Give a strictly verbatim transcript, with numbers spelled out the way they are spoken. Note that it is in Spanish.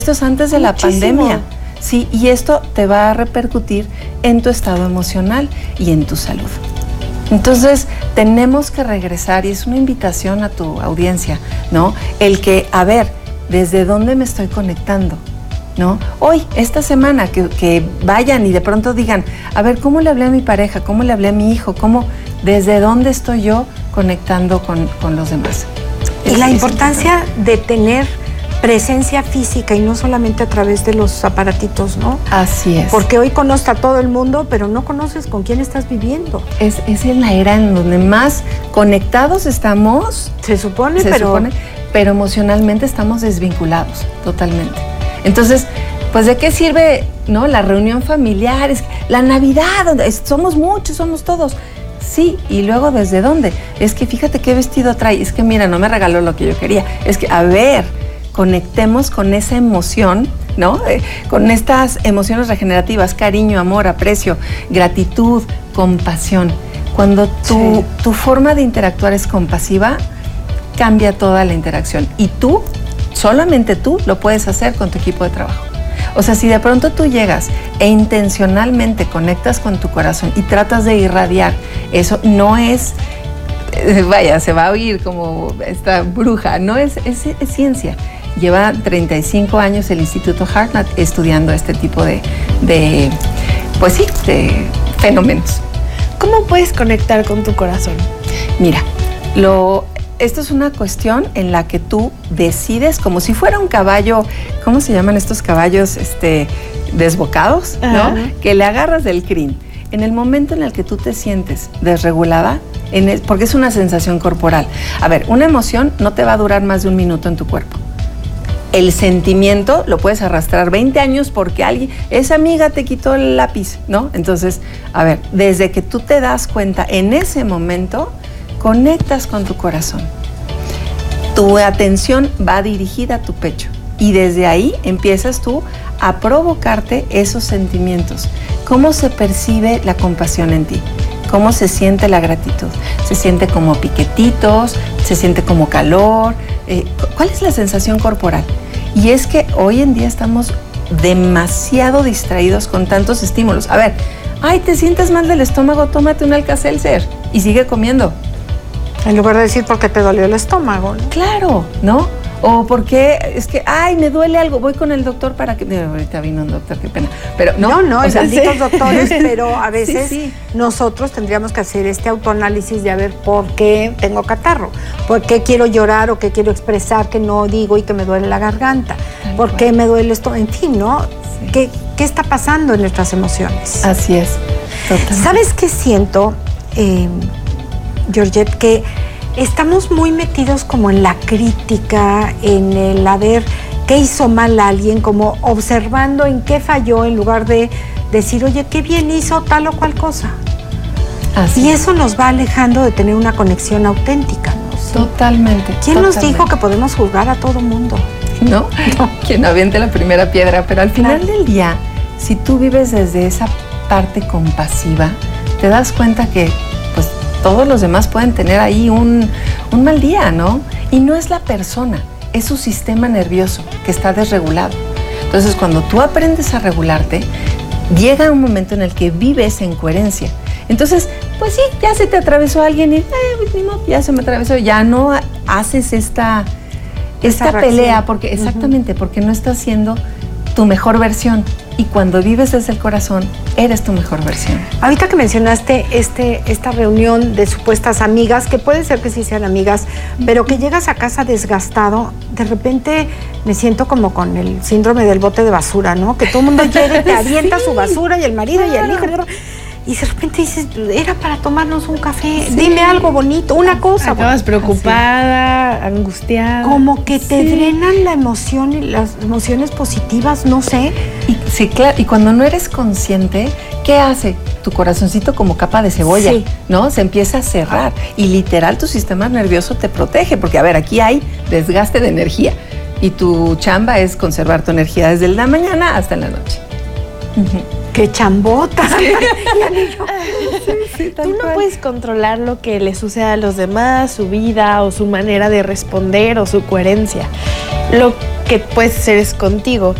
Esto es antes de la Muchísimo. pandemia. Sí, y esto te va a repercutir en tu estado emocional y en tu salud. Entonces, tenemos que regresar, y es una invitación a tu audiencia, ¿no? El que, a ver, ¿desde dónde me estoy conectando? ¿No? Hoy, esta semana, que, que vayan y de pronto digan, a ver, ¿cómo le hablé a mi pareja? ¿Cómo le hablé a mi hijo? ¿Cómo, desde dónde estoy yo conectando con, con los demás? Y Es, la es importancia de tener presencia física y no solamente a través de los aparatitos, ¿no? Así es. Porque hoy conoces a todo el mundo, pero no conoces con quién estás viviendo. Es, es en la era en donde más conectados estamos, Se supone, se pero... supone, pero emocionalmente estamos desvinculados totalmente. Entonces, pues ¿de qué sirve, no, la reunión familiar, es la Navidad, donde es- somos muchos, somos todos? Sí, y luego ¿desde dónde? Es que fíjate qué vestido trae, es que mira, no me regaló lo que yo quería. Es que, a ver, conectemos con esa emoción, ¿no? Eh, con estas emociones regenerativas, cariño, amor, aprecio, gratitud, compasión. Cuando tu, Sí. tu forma de interactuar es compasiva, cambia toda la interacción. Y tú, solamente tú, lo puedes hacer con tu equipo de trabajo. O sea, si de pronto tú llegas e intencionalmente conectas con tu corazón y tratas de irradiar, eso no es, eh, vaya, se va a oír como esta bruja, no es, es, es ciencia. Lleva treinta y cinco años el Instituto Hartnett estudiando este tipo de, de, pues sí, de fenómenos. ¿Cómo puedes conectar con tu corazón? Mira, lo, esto es una cuestión en la que tú decides, como si fuera un caballo, ¿cómo se llaman estos caballos este, desbocados? ¿No? Ajá. Que le agarras del crin. En el momento en el que tú te sientes desregulada, en el, porque es una sensación corporal. A ver, una emoción no te va a durar más de un minuto en tu cuerpo. El sentimiento lo puedes arrastrar veinte años porque alguien, esa amiga te quitó el lápiz, ¿no? Entonces, a ver, desde que tú te das cuenta, en ese momento, conectas con tu corazón. Tu atención va dirigida a tu pecho y desde ahí empiezas tú a provocarte esos sentimientos. ¿Cómo se percibe la compasión en ti? ¿Cómo se siente la gratitud? Se siente como piquetitos, se siente como calor. Eh, ¿Cuál es la sensación corporal? Y es que hoy en día estamos demasiado distraídos con tantos estímulos. A ver, ay, ¿te sientes mal del estómago? Tómate un Alka-Seltzer y sigue comiendo. En lugar de decir porque te dolió el estómago, ¿no? Claro, ¿no? O porque es que, ay, me duele algo, voy con el doctor para que... Mira, ahorita vino un doctor, qué pena. Pero no, No, no, o hay sea, malditos sí. doctores, pero a veces Sí, sí. nosotros tendríamos que hacer este autoanálisis de a ver por qué tengo catarro, por qué quiero llorar o qué quiero expresar que no digo y que me duele la garganta, Tal por cual. qué me duele esto, en fin, ¿no? Sí. ¿Qué, qué está pasando en nuestras emociones? Así es, totalmente. ¿Sabes qué siento, eh, Georgette? Que estamos muy metidos como en la crítica, en el a ver qué hizo mal a alguien, como observando en qué falló en lugar de decir, oye, qué bien hizo tal o cual cosa. Así Y es. eso nos va alejando de tener una conexión auténtica, ¿no? Sí. Totalmente. ¿Quién nos totalmente. dijo que podemos juzgar a todo mundo? ¿No? Quien aviente la primera piedra, pero al final Claro. del día, si tú vives desde esa parte compasiva, te das cuenta que pues todos los demás pueden tener ahí un, un mal día, ¿no? Y no es la persona, es su sistema nervioso que está desregulado. Entonces, cuando tú aprendes a regularte, llega un momento en el que vives en coherencia. Entonces, pues sí, ya se te atravesó alguien y eh, pues, ni modo, ya se me atravesó, ya no haces esta... Esa esta reacción. pelea, porque exactamente, porque no estás siendo tu mejor versión. Y cuando vives desde el corazón, eres tu mejor versión. Ahorita que mencionaste este, esta reunión de supuestas amigas, que puede ser que sí sean amigas, pero que llegas a casa desgastado, de repente me siento como con el síndrome del bote de basura, ¿no? Que todo el mundo llega y te avienta Sí, su basura y el marido y el hijo. claro. Y de repente dices, era para tomarnos un café, dime algo bonito, una cosa. Acabas preocupada, angustiada. Como que te Sí. drenan la emoción y las emociones positivas, no sé. Y, sí, claro, y cuando no eres consciente, ¿qué hace? Tu corazoncito como capa de cebolla, Sí. ¿no? Se empieza a cerrar y literal tu sistema nervioso te protege, porque a ver, aquí hay desgaste de energía y tu chamba es conservar tu energía desde la mañana hasta la noche. Ujú. ¡Qué chambota! Sí, sí, Tú no cual. puedes controlar lo que le sucede a los demás, su vida o su manera de responder o su coherencia. Lo que puedes hacer es contigo.